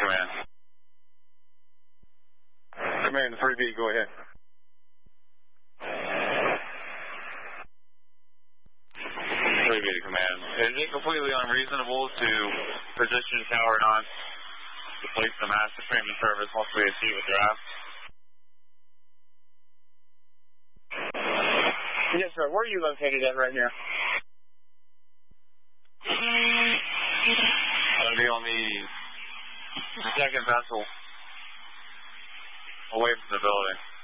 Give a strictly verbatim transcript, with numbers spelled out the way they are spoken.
Command. Command three B, go ahead. three B to Command. Is it completely unreasonable to position tower nine to place the master frame in service once we achieve a draft? Yes, sir. Where are you located at right now? I'm going to be on the second vessel away from the building.